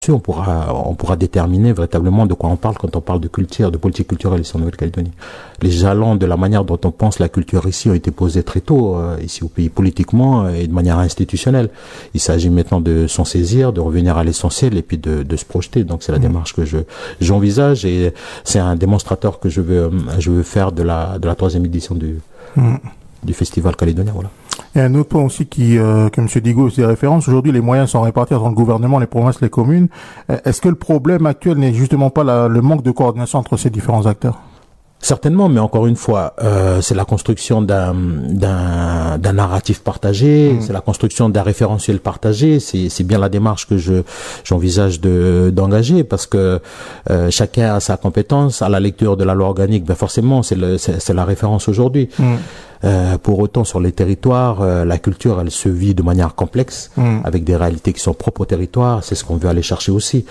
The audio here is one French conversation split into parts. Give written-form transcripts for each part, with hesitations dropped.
On pourra déterminer véritablement de quoi on parle quand on parle de culture, de politique culturelle ici en Nouvelle-Calédonie. Les jalons de la manière dont on pense la culture ici ont été posés très tôt, ici au pays, politiquement et de manière institutionnelle. Il s'agit maintenant de s'en saisir, de revenir à l'essentiel et puis de se projeter. Donc c'est la démarche que j'envisage et c'est un démonstrateur que je veux faire de la 3e édition du Festival calédonien, voilà. Il y a un autre point aussi que M. Digo faisait référence. Aujourd'hui, les moyens sont répartis entre le gouvernement, les provinces, les communes. Est-ce que le problème actuel n'est justement pas le manque de coordination entre ces différents acteurs? Certainement, mais encore une fois, c'est la construction d'un narratif partagé, c'est la construction d'un référentiel partagé. C'est bien la démarche que j'envisage d'engager, parce que chacun a sa compétence. À la lecture de la loi organique, ben forcément, c'est la référence aujourd'hui. Pour autant, sur les territoires, la culture, elle se vit de manière complexe, avec des réalités qui sont propres au territoire. C'est ce qu'on veut aller chercher aussi.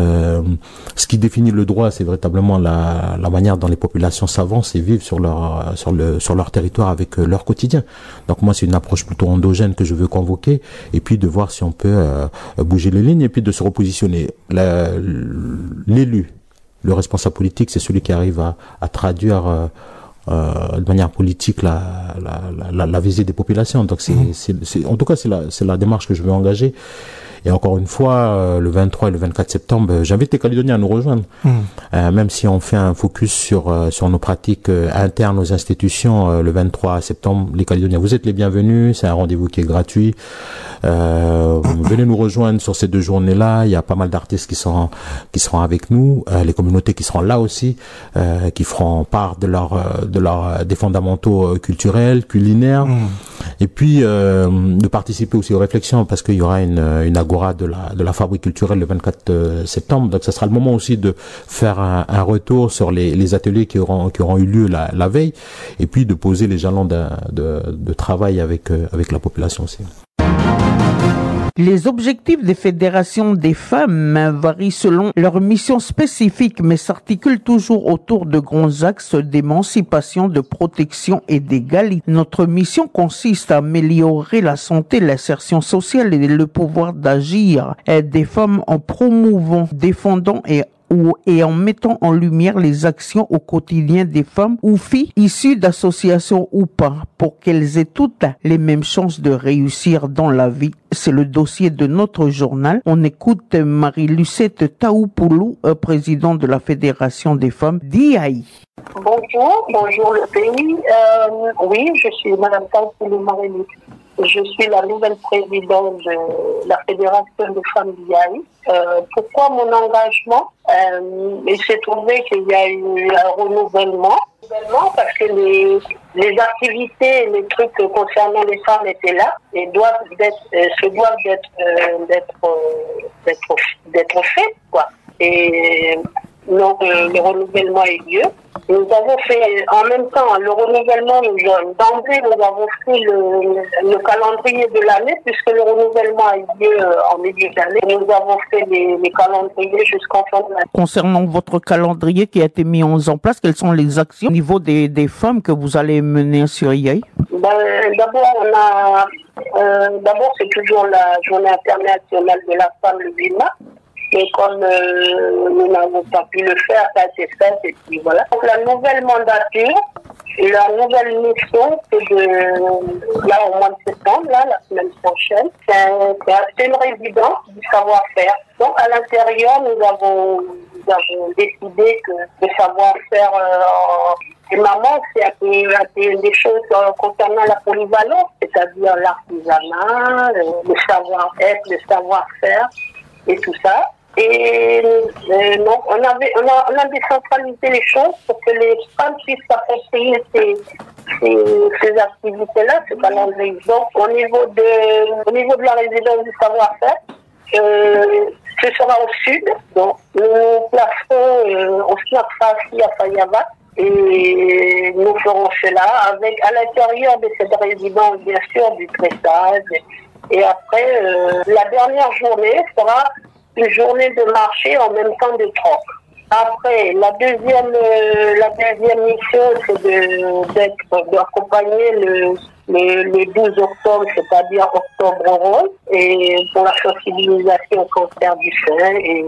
Ce qui définit le droit, c'est véritablement la manière dont les populations s'avancent et vivent sur leur territoire avec leur quotidien. Donc moi, c'est une approche plutôt endogène que je veux convoquer, et puis de voir si on peut bouger les lignes, et puis de se repositionner. L'élu, le responsable politique, c'est celui qui arrive à traduire de manière politique la visée des populations. Donc en tout cas c'est la démarche que je veux engager. Et encore une fois, le 23 et le 24 septembre, j'invite les Calédoniens à nous rejoindre. Même si on fait un focus sur nos pratiques internes aux institutions, le 23 septembre, les Calédoniens, vous êtes les bienvenus. C'est un rendez-vous qui est gratuit. Venez nous rejoindre sur ces 2 journées-là. Il y a pas mal d'artistes qui seront avec nous, les communautés qui seront là aussi, qui feront part des fondamentaux culturels, culinaires, et puis de participer aussi aux réflexions, parce qu'il y aura une agora de la fabrique culturelle le 24 septembre. Donc ça sera le moment aussi de faire un retour sur les ateliers qui auront eu lieu la veille, et puis de poser les jalons de travail avec la population aussi. Les objectifs des fédérations des femmes varient selon leurs missions spécifiques, mais s'articulent toujours autour de grands axes d'émancipation, de protection et d'égalité. Notre mission consiste à améliorer la santé, l'insertion sociale et le pouvoir d'agir des femmes en promouvant, défendant et en mettant en lumière les actions au quotidien des femmes ou filles issues d'associations ou pas, pour qu'elles aient toutes les mêmes chances de réussir dans la vie. C'est le dossier de notre journal. On écoute Marie-Lucette Taoupoulou, présidente de la Fédération des femmes d'IAI. Bonjour le pays. Oui, je suis Madame Taoupoulou Marie-Lucette. Je suis la nouvelle présidente de la Fédération des femmes d'IAI. Pourquoi mon engagement? Il s'est trouvé qu'il y a eu un renouvellement parce que les activités, les trucs concernant les femmes étaient là et doivent d'être faits, quoi. Et donc le renouvellement a eu lieu. Nous avons fait en même temps le renouvellement, d'emblée nous avons fait le calendrier de l'année, puisque le renouvellement a eu lieu en milieu d'année. Nous avons fait les calendriers jusqu'en fin de l'année. Concernant votre calendrier qui a été mis en place, quelles sont les actions au niveau des femmes que vous allez mener sur IAI? D'abord c'est toujours la journée internationale de la femme le 8 mars. Mais comme nous n'avons pas pu le faire, ça c'est fait, et puis voilà. Donc la nouvelle mandature, la nouvelle mission, c'est là au mois de septembre, là, la semaine prochaine, c'est une résidence du savoir-faire. Donc à l'intérieur, nous avons décidé que le savoir-faire des mamans, c'est des choses concernant la polyvalence, c'est-à-dire l'artisanat, le savoir-être, le savoir-faire et tout ça. Et donc, on a décentralisé les choses pour que les femmes puissent s'approprier ces activités-là, ce calendrier. Donc, au niveau de la résidence du savoir-faire, ce sera au sud. Donc, nous placerons au Siakrasi à Fayava. Et nous ferons cela avec, à l'intérieur de cette résidence, bien sûr, du tressage. Et après, la dernière journée sera une journée de marché en même temps de troc. Après, la deuxième mission, c'est d'accompagner le 12 octobre, c'est-à-dire octobre rose, et pour la sensibilisation au cancer du sein et